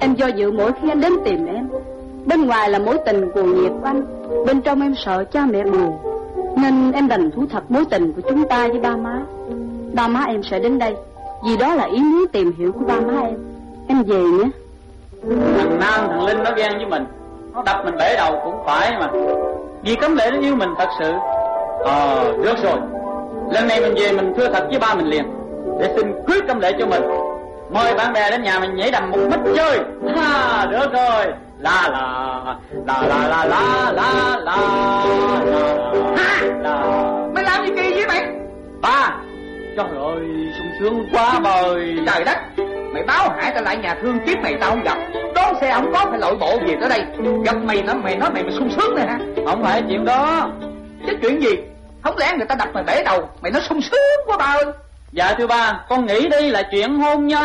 Em do dự mỗi khi anh đến tìm em. Bên ngoài là mối tình cuồng nhiệt của anh, bên trong em sợ cha mẹ buồn, nên em đành thú thật mối tình của chúng ta với ba má. Ba má em sẽ đến đây, vì đó là ý muốn tìm hiểu của ba má em. Em về nhé. Thằng Nam thằng Linh nó ghen với mình, nó đập mình bể đầu cũng phải mà, vì Cẩm Lệ nó yêu mình thật sự. Được rồi, lần này mình về mình thưa thật với ba mình liền, để xin cưới Cẩm Lệ cho mình. Mời bạn bè đến nhà mình nhảy đầm một mít chơi. Được rồi. La la la la la la la la la. Mày làm gì kỳ vậy mày? Ba, trời ơi sung sướng quá bời. Trời đất, mày báo hại tao lại nhà thương, kiếp mày tao không gặp, đón xe không có, phải lội bộ về tới đây. Gặp mày nó mày nói mày sung sướng này hả? Không phải chuyện đó. Chứ chuyện gì? Không lẽ người ta đập mày bể đầu, mày nói sung sướng quá ba ơi. Dạ thưa ba, con nghĩ đây là chuyện hôn nhân.